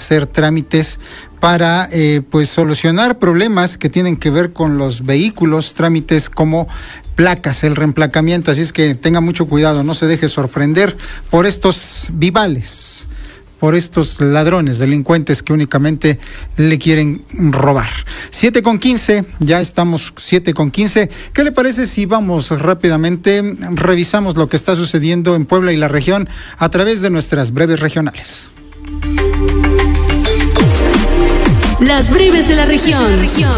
hacer trámites para pues solucionar problemas que tienen que ver con los vehículos, trámites como placas, el reemplacamiento. Así es que tenga mucho cuidado, no se deje sorprender por estos vivales, por estos ladrones, delincuentes que únicamente le quieren robar. 7:15, ya estamos 7:15. ¿Qué le parece si vamos rápidamente, revisamos lo que está sucediendo en Puebla y la región a través de nuestras breves regionales? Las breves de la región.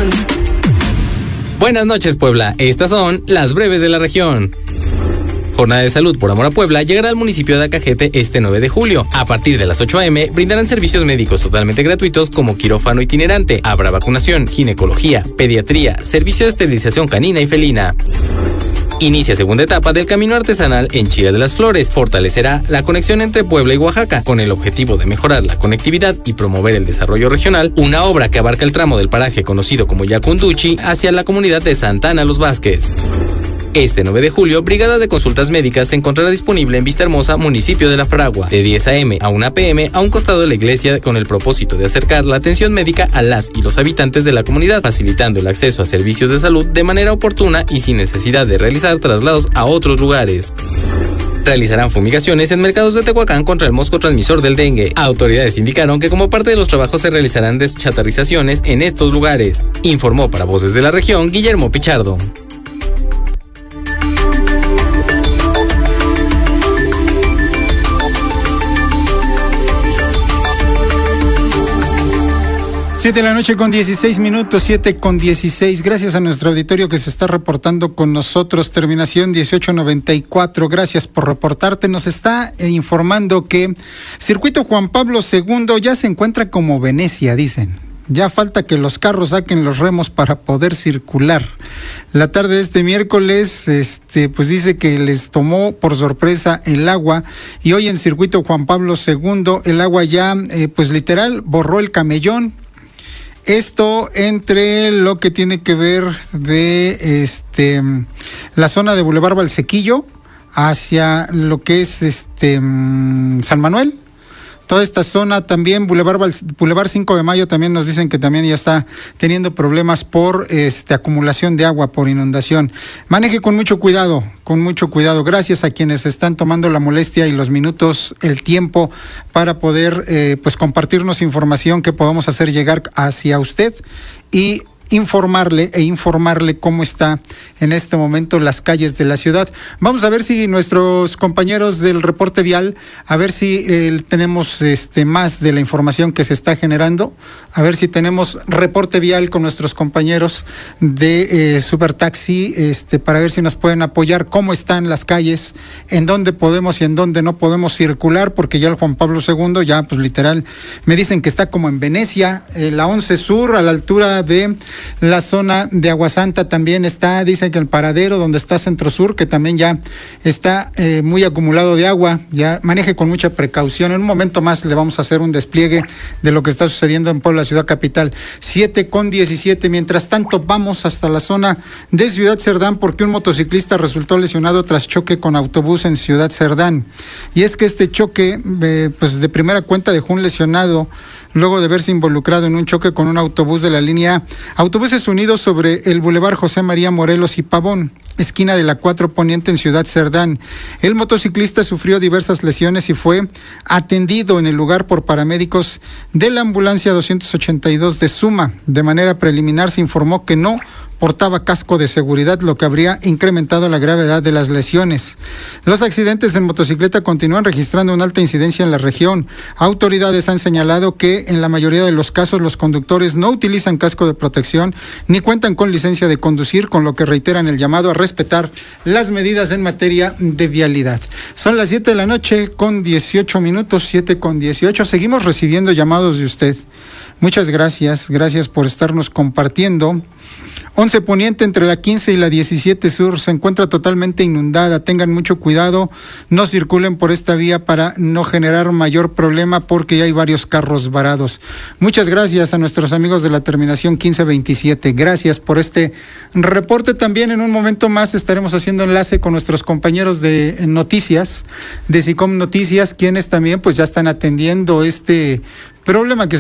Buenas noches, Puebla. Estas son las breves de la región. Jornada de Salud por Amor a Puebla llegará al municipio de Acajete este 9 de julio. A partir de las 8 a.m. brindarán servicios médicos totalmente gratuitos como quirófano itinerante, habrá vacunación, ginecología, pediatría, servicio de esterilización canina y felina. Inicia segunda etapa del camino artesanal en Chía de las Flores. Fortalecerá la conexión entre Puebla y Oaxaca con el objetivo de mejorar la conectividad y promover el desarrollo regional, una obra que abarca el tramo del paraje conocido como Yacunduchi hacia la comunidad de Santa Ana Los Vázquez. Este 9 de julio, Brigada de Consultas Médicas se encontrará disponible en Vistahermosa, municipio de La Fragua, de 10 a.m. a 1 p.m. a un costado de la iglesia con el propósito de acercar la atención médica a las y los habitantes de la comunidad, facilitando el acceso a servicios de salud de manera oportuna y sin necesidad de realizar traslados a otros lugares. Realizarán fumigaciones en mercados de Tehuacán contra el mosco transmisor del dengue. Autoridades indicaron que como parte de los trabajos se realizarán deschatarrizaciones en estos lugares. Informó para Voces de la Región Guillermo Pichardo. 7:16 p.m, 7:16. Gracias a nuestro auditorio que se está reportando con nosotros. Terminación 1894. Gracias por reportarte. Nos está informando que Circuito Juan Pablo II ya se encuentra como Venecia, dicen. Ya falta que los carros saquen los remos para poder circular. La tarde de este miércoles, pues dice que les tomó por sorpresa el agua, y hoy en Circuito Juan Pablo II el agua ya, pues literal, borró el camellón. Esto entre lo que tiene que ver de la zona de Boulevard Valsequillo hacia lo que es San Manuel. Toda esta zona también, Boulevard 5 de Mayo, también nos dicen que también ya está teniendo problemas por acumulación de agua, por inundación. Maneje con mucho cuidado, Gracias a quienes están tomando la molestia y los minutos, el tiempo para poder pues compartirnos información que podamos hacer llegar hacia usted y informarle cómo está en este momento las calles de la ciudad. Vamos a ver si nuestros compañeros del reporte vial, a ver si tenemos más de la información que se está generando, a ver si tenemos reporte vial con nuestros compañeros de Supertaxi, para ver si nos pueden apoyar cómo están las calles, en dónde podemos y en dónde no podemos circular, porque ya el Juan Pablo II ya pues literal me dicen que está como en Venecia, la 11 Sur, a la altura de la zona de Aguasanta también está, dicen que el paradero donde está Centro Sur, que también ya está muy acumulado de agua. Ya maneje con mucha precaución. En un momento más le vamos a hacer un despliegue de lo que está sucediendo en Puebla, ciudad capital. 7:17. Mientras tanto, vamos hasta la zona de Ciudad Cerdán, porque un motociclista resultó lesionado tras choque con autobús en Ciudad Cerdán. Y es que este choque, pues de primera cuenta dejó un lesionado luego de verse involucrado en un choque con un autobús de la línea A. Autobuses unidos sobre el Boulevard José María Morelos y Pavón, esquina de la 4 Poniente en Ciudad Cerdán. El motociclista sufrió diversas lesiones y fue atendido en el lugar por paramédicos de la ambulancia 282 de Suma. De manera preliminar se informó que no portaba casco de seguridad, lo que habría incrementado la gravedad de las lesiones. Los accidentes en motocicleta continúan registrando una alta incidencia en la región. Autoridades han señalado que en la mayoría de los casos los conductores no utilizan casco de protección ni cuentan con licencia de conducir, con lo que reiteran el llamado a respetar las medidas en materia de vialidad. Son las 7:18 p.m, 7:18. Seguimos recibiendo llamados de usted. Muchas gracias por estarnos compartiendo. 11 Poniente entre la 15 y la 17 Sur se encuentra totalmente inundada. Tengan mucho cuidado, no circulen por esta vía para no generar mayor problema, porque ya hay varios carros varados. Muchas gracias a nuestros amigos de la terminación 1527. Gracias por este reporte. También en un momento más estaremos haciendo enlace con nuestros compañeros de noticias, de SICOM Noticias, quienes también pues ya están atendiendo este problema que